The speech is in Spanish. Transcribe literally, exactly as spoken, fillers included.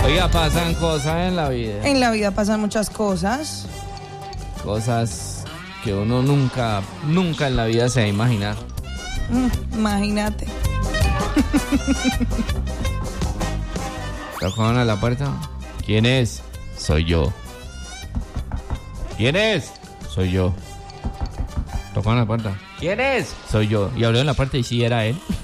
Oiga, pasan cosas en la vida. En la vida pasan muchas cosas. Cosas que uno nunca, nunca en la vida se va a imaginar. Mm, imagínate. Tocaron a la puerta. ¿Quién es? Soy yo. ¿Quién es? Soy yo. Tocaron a la puerta. ¿Quién es? Soy yo. Y abrieron la puerta y sí era él.